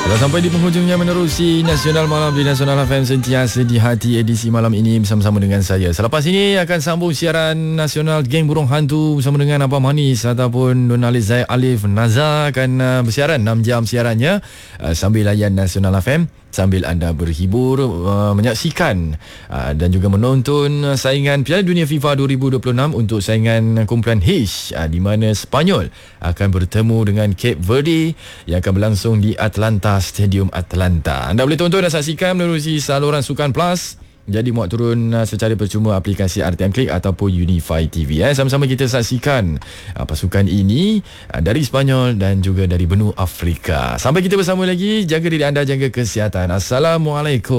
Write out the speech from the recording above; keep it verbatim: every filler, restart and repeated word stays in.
Sudah sampai di penghujungnya menerusi Nasional Malam di Nasional F M, sentiasa di hati edisi malam ini bersama-sama dengan saya. Selepas ini akan sambung siaran nasional Geng Burung Hantu bersama dengan Abang Manis ataupun Nurnalis Zaid Alif Nazar akan uh, bersiaran enam jam siarannya uh, sambil layan Nasional F M, sambil anda berhibur, uh, menyaksikan uh, dan juga menonton uh, saingan Piala Dunia FIFA dua ribu dua puluh enam untuk saingan kumpulan H, uh, di mana Sepanyol akan bertemu dengan Cape Verde yang akan berlangsung di Atlanta, Stadium Atlanta. Anda boleh tonton dan saksikan melalui saluran Sukan Plus. Jadi muat turun uh, secara percuma aplikasi R T M Click ataupun Unify T V. Eh. Sama-sama kita saksikan uh, pasukan ini uh, dari Sepanyol dan juga dari benua Afrika. Sampai kita bersama lagi. Jaga diri anda, jaga kesihatan. Assalamualaikum.